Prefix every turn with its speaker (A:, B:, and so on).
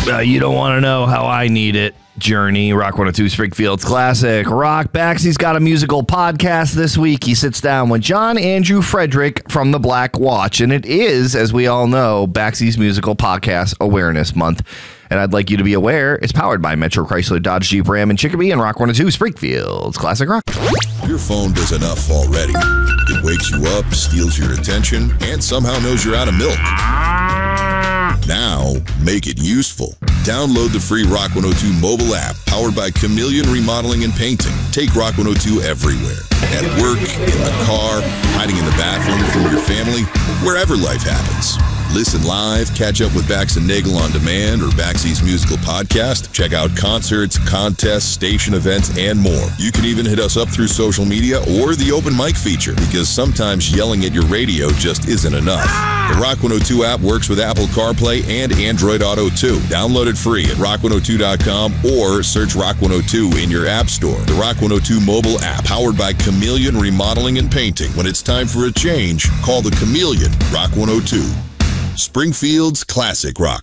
A: You don't want to know how I need it. Journey, Rock 102 Springfield's classic rock. Baxy's got a musical podcast this week. He sits down with John Andrew Frederick from the Black Watch, and it is, as we all know, Baxy's Musical Podcast Awareness Month. And I'd like you to be aware, it's powered by Metro Chrysler, Dodge, Jeep, Ram, and Chicopee, and Rock 102 Springfield's classic rock.
B: Your phone does enough already. It wakes you up, steals your attention, and somehow knows you're out of milk. Now, make it useful. Download the free Rock 102 mobile app powered by Chameleon Remodeling and Painting. Take Rock 102 everywhere. At work, in the car, hiding in the bathroom from your family, wherever life happens. Listen live, catch up with Bax and Nagel on demand or Baxy's Musical Podcast. Check out concerts, contests, station events, and more. You can even hit us up through social media or the open mic feature, because sometimes yelling at your radio just isn't enough. The Rock 102 app works with Apple CarPlay and Android Auto too. Download it free at rock102.com or search Rock 102 in your app store. The Rock 102 mobile app, powered by Chameleon Remodeling and Painting. When it's time for a change, call the Chameleon Rock 102. Springfield's classic rock.